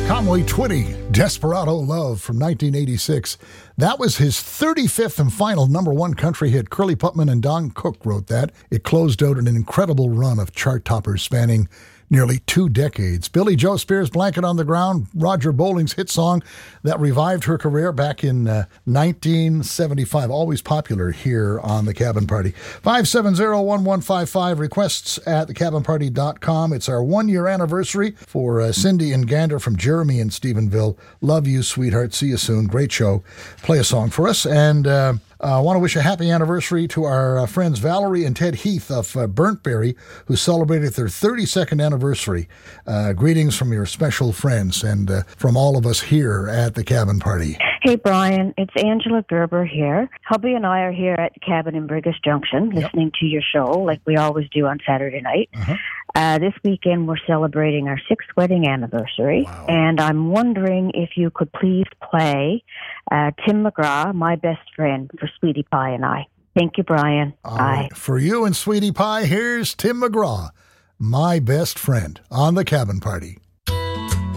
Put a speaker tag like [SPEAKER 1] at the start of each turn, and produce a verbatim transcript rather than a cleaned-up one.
[SPEAKER 1] Conway Twitty, Desperado Love from nineteen eighty-six. That was his thirty-fifth and final number one country hit. Curly Putman and Don Cook wrote that. It closed out an incredible run of chart toppers spanning nearly two decades. Billy Joe Spears' Blanket on the Ground, Roger Bowling's hit song that revived her career back in uh, nineteen seventy-five. Always popular here on The Cabin Party. five seven zero, one one five five, requests at the cabin party dot com. It's our one-year anniversary for uh, Cindy and Gander from Jeremy in Stephenville. Love you, sweetheart. See you soon. Great show. Play a song for us. And uh, I uh, want to wish a happy anniversary to our uh, friends Valerie and Ted Heath of uh, Burntberry, who celebrated their thirty-second anniversary. Uh, greetings from your special friends and uh, from all of us here at the Cabin Party.
[SPEAKER 2] Hey, Brian, it's Angela Gerber here. Hubby and I are here at the cabin in Brigus Junction, listening yep. to your show like we always do on Saturday night. Uh-huh. Uh, this weekend, we're celebrating our sixth wedding anniversary, wow. and I'm wondering if you could please play uh, Tim McGraw, My Best Friend, for Sweetie Pie and I. Thank you, Brian.
[SPEAKER 1] All
[SPEAKER 2] Bye.
[SPEAKER 1] Right. For you and Sweetie Pie, here's Tim McGraw, My Best Friend, on the Cabin Party.